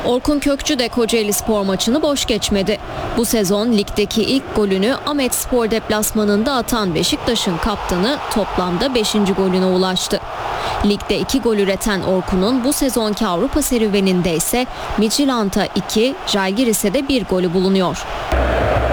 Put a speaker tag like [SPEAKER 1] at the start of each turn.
[SPEAKER 1] Orkun Kökçü de Kocaelispor maçını boş geçmedi. Bu sezon ligdeki ilk golünü Ahmetspor deplasmanında atan Beşiktaş'ın kaptanı toplamda 5. golüne ulaştı. Ligde 2 gol üreten Orkun'un bu sezonki Avrupa serüveninde ise Midtjylland'a 2, Žalgiris'e de 1 golü bulunuyor.